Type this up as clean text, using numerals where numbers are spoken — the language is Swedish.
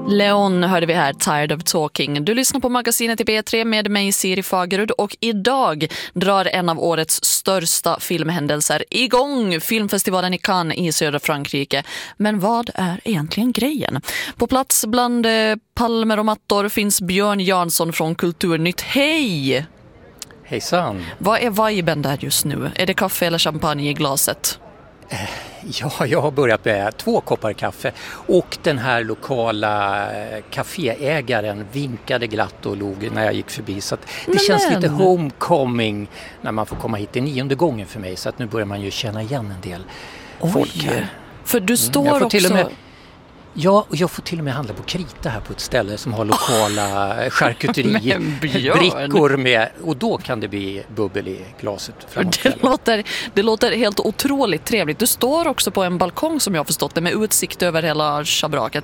Leon hörde vi här, Tired of Talking. Du lyssnar på magasinet i B3 med mig, Siri Fagerud, och idag drar en av årets största filmhändelser igång, filmfestivalen i Cannes i södra Frankrike. Men vad är egentligen grejen? På plats bland palmer och mattor finns Björn Jansson från Kulturnytt. Hej! Hejsan! Vad är viben där just nu? Är det kaffe eller champagne i glaset? Ja, jag har börjat med 2 koppar kaffe och den här lokala kaféägaren vinkade glatt och log när jag gick förbi. Så att det känns lite homecoming när man får komma hit. Det är 9:e gången för mig, så att nu börjar man ju känna igen en del folk här. För du står också... Ja, och jag får till och med handla på krita här på ett ställe som har lokala charkuteribrickor med, och då kan det bli bubbel i glaset. Det låter helt otroligt trevligt. Du står också på en balkong som jag har förstått det, med utsikt över hela schabraket.